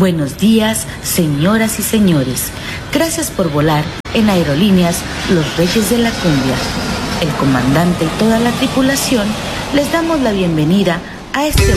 Buenos días, señoras y señores. Gracias por volar en Aerolíneas Los Reyes de la Cumbia. El comandante y toda la tripulación les damos la bienvenida a este